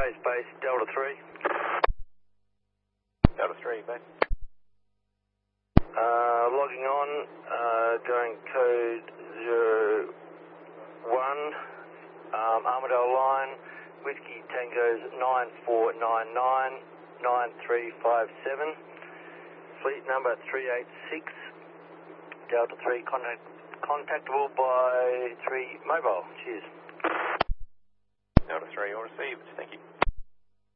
Base, Delta 3. Delta 3, base. Logging on, going code 01, Armadale line, Whiskey Tango's 94999357, fleet number 386, Delta 3 contactable by 3 mobile. Cheers. Delta 3, all received. Thank you.